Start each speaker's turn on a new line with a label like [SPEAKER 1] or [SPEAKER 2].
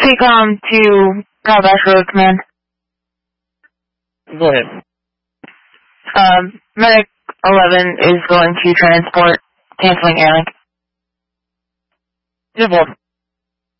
[SPEAKER 1] CCOM to Calabash Road, Command.
[SPEAKER 2] Go ahead.
[SPEAKER 1] Medic 11 is going to transport, canceling airlink.
[SPEAKER 2] 10-4.